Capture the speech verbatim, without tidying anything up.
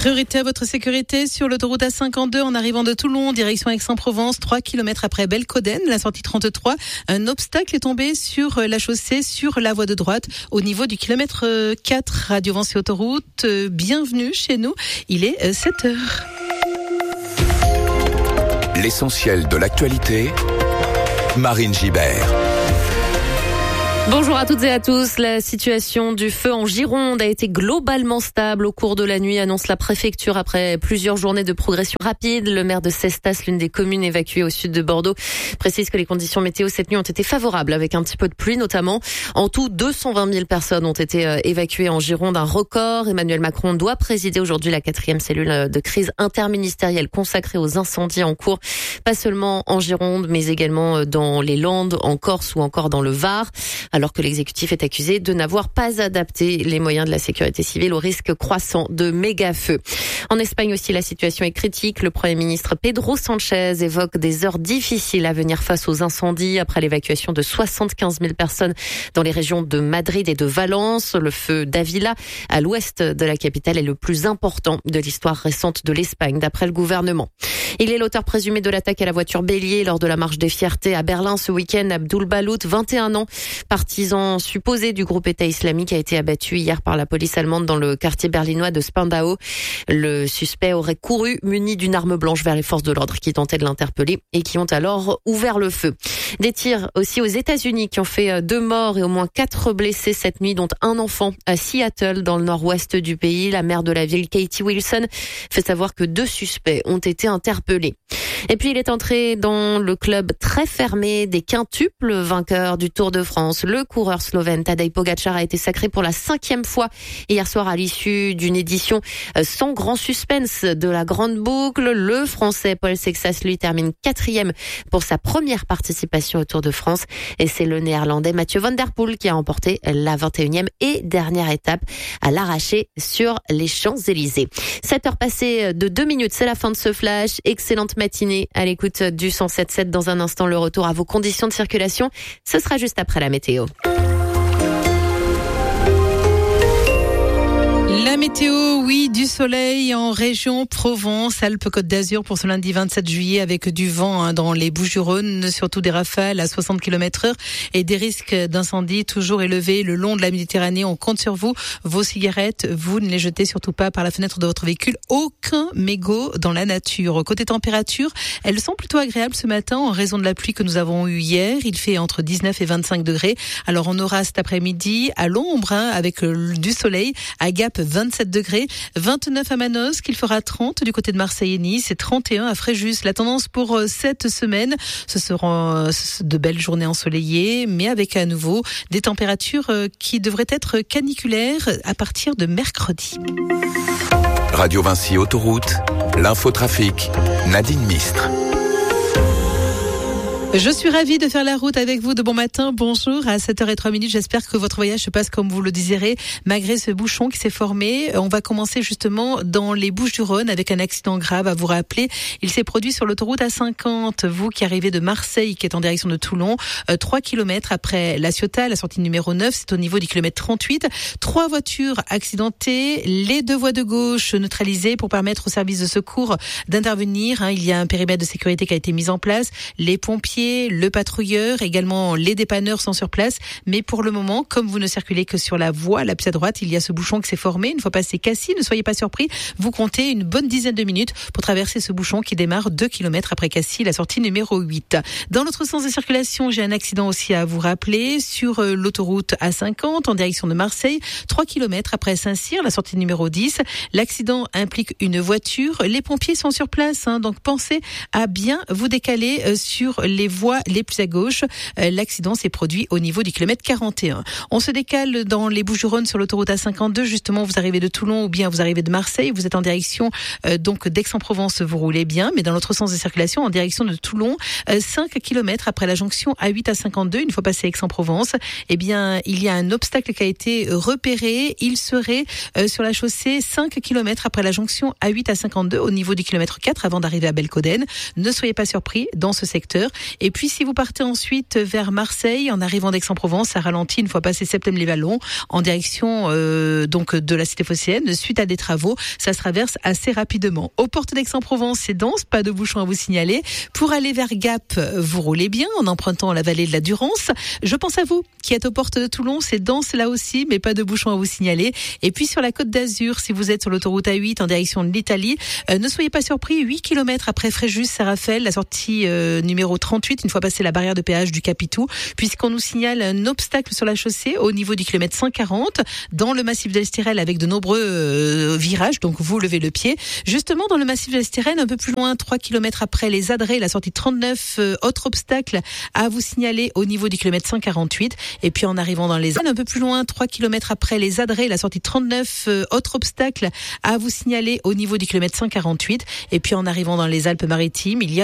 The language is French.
Priorité à votre sécurité sur l'autoroute A cinquante-deux en arrivant de Toulon, direction Aix-en-Provence, trois kilomètres après Belcoden, la sortie trente-trois. Un obstacle est tombé sur la chaussée, sur la voie de droite, au niveau du kilomètre quatre. Radio Vinci Autoroute, bienvenue chez nous. Il est sept heures. L'essentiel de l'actualité, Marine Gibert. Bonjour à toutes et à tous. La situation du feu en Gironde a été globalement stable au cours de la nuit, annonce la préfecture après plusieurs journées de progression rapide. Le maire de Cestas, l'une des communes évacuées au sud de Bordeaux, précise que les conditions météo cette nuit ont été favorables avec un petit peu de pluie notamment. En tout, deux cent vingt mille personnes ont été évacuées en Gironde, un record. Emmanuel Macron doit présider aujourd'hui la quatrième cellule de crise interministérielle consacrée aux incendies en cours, pas seulement en Gironde, mais également dans les Landes, en Corse ou encore dans le Var, alors que l'exécutif est accusé de n'avoir pas adapté les moyens de la sécurité civile au risque croissant de méga-feux. En Espagne aussi, la situation est critique. Le Premier ministre Pedro Sánchez évoque des heures difficiles à venir face aux incendies après l'évacuation de soixante-quinze mille personnes dans les régions de Madrid et de Valence. Le feu d'Ávila, à l'ouest de la capitale, est le plus important de l'histoire récente de l'Espagne, d'après le gouvernement. Il est l'auteur présumé de l'attaque à la voiture bélier lors de la marche des fiertés à Berlin ce week-end. Abdoul Balout, vingt et un ans, partisan supposé du groupe État islamique, a été abattu hier par la police allemande dans le quartier berlinois de Spandau. Le suspect aurait couru muni d'une arme blanche vers les forces de l'ordre qui tentaient de l'interpeller et qui ont alors ouvert le feu. Des tirs aussi aux États-Unis qui ont fait deux morts et au moins quatre blessés cette nuit, dont un enfant à Seattle dans le nord-ouest du pays. La maire de la ville, Katie Wilson, fait savoir que deux suspects ont été interpellés. Et puis il est entré dans le club très fermé des quintuples vainqueurs du Tour de France. Le coureur slovène Tadej Pogačar a été sacré pour la cinquième fois hier soir à l'issue d'une édition sans grand suspense de la Grande Boucle. Le Français Paul Sexas, lui, termine quatrième pour sa première participation au Tour de France. Et c'est le Néerlandais Mathieu Van Der Poel qui a remporté la vingt et unième et dernière étape à l'arraché sur les Champs-Élysées. sept heures passées de deux minutes, c'est la fin de ce flash. Excellente matinée à l'écoute du cent sept virgule sept. Dans un instant, le retour à vos conditions de circulation. Ce sera juste après la météo. La météo, oui, du soleil en région Provence-Alpes-Côte d'Azur pour ce lundi vingt-sept juillet avec du vent hein, dans les Bouches-du-Rhône, surtout des rafales à soixante kilomètres heure et des risques d'incendie toujours élevés le long de la Méditerranée. On compte sur vous. Vos cigarettes, vous ne les jetez surtout pas par la fenêtre de votre véhicule. Aucun mégot dans la nature. Côté température, elles sont plutôt agréables ce matin en raison de la pluie que nous avons eue hier. Il fait entre dix-neuf et vingt-cinq degrés. Alors on aura cet après-midi à l'ombre hein, avec euh, du soleil à Gap vingt-sept degrés, vingt-neuf à Manosque, qu'il fera trente du côté de Marseille et Nice et trente et un à Fréjus. La tendance pour cette semaine, ce seront de belles journées ensoleillées, mais avec à nouveau des températures qui devraient être caniculaires à partir de mercredi. Radio Vinci Autoroute, l'infotrafic, Nadine Mistre. Je suis ravie de faire la route avec vous de bon matin. Bonjour à sept heures zéro trois. J'espère que votre voyage se passe comme vous le désirez, malgré ce bouchon qui s'est formé. On va commencer justement dans les Bouches-du-Rhône avec un accident grave à vous rappeler. Il s'est produit sur l'autoroute A cinquante. Vous qui arrivez de Marseille, qui est en direction de Toulon, euh, trois kilomètres après La Ciotat, la sortie numéro neuf, c'est au niveau du kilomètre trente-huit. Trois voitures accidentées, les deux voies de gauche neutralisées pour permettre aux services de secours d'intervenir. Hein, il y a un périmètre de sécurité qui a été mis en place. Les pompiers, le patrouilleur, également les dépanneurs sont sur place. Mais pour le moment, comme vous ne circulez que sur la voie la plus à droite, il y a ce bouchon qui s'est formé. Une fois passé Cassis, ne soyez pas surpris, vous comptez une bonne dizaine de minutes pour traverser ce bouchon qui démarre deux kilomètres après Cassis, la sortie numéro huit. Dans l'autre sens de circulation, j'ai un accident aussi à vous rappeler sur l'autoroute A cinquante en direction de Marseille, trois kilomètres après Saint-Cyr, la sortie numéro dix. L'accident implique une voiture. Les pompiers sont sur place, hein, donc pensez à bien vous décaler sur les voies les plus à gauche. L'accident s'est produit au niveau du kilomètre quarante et un. On se décale dans les Bouches-du-Rhône sur l'autoroute A cinquante-deux. Justement, vous arrivez de Toulon ou bien vous arrivez de Marseille. Vous êtes en direction euh, donc d'Aix-en-Provence, vous roulez bien. Mais dans l'autre sens de circulation, en direction de Toulon, euh, cinq kilomètres après la jonction A huit à cinquante-deux, une fois passé Aix-en-Provence, eh bien, il y a un obstacle qui a été repéré. Il serait euh, sur la chaussée cinq kilomètres après la jonction A huit à cinquante-deux au niveau du kilomètre quatre avant d'arriver à Belcoden. Ne soyez pas surpris dans ce secteur. Et puis si vous partez ensuite vers Marseille, en arrivant d'Aix-en-Provence, ça ralentit une fois passé Septem-les-Vallons, en direction euh, donc de la cité phocéenne. Suite à des travaux, ça se traverse assez rapidement. Aux portes d'Aix-en-Provence, c'est dense, pas de bouchons à vous signaler. Pour aller vers Gap, vous roulez bien en empruntant la vallée de la Durance. Je pense à vous qui êtes aux portes de Toulon, c'est dense là aussi, mais pas de bouchons à vous signaler. Et puis sur la Côte d'Azur, si vous êtes sur l'autoroute A huit en direction de l'Italie, euh, ne soyez pas surpris, huit kilomètres après Fréjus-Saint-Raphaël, la sortie euh, numéro trente-huit, une fois passé la barrière de péage du Capitou, puisqu'on nous signale un obstacle sur la chaussée au niveau du kilomètre cent quarante, dans le massif de l'Estérel avec de nombreux euh, virages, donc vous levez le pied. Justement, dans le massif de l'Estérel, un peu plus loin, trois kilomètres après les Adrets, la sortie trente-neuf, euh, autre obstacle à vous signaler au niveau du kilomètre cent quarante-huit. Et puis en arrivant dans les Alpes, un peu plus loin, trois kilomètres après les Adrets, la sortie trente-neuf, euh, autre obstacle à vous signaler au niveau du kilomètre cent quarante-huit. Et puis en arrivant dans les Alpes-Maritimes, il y a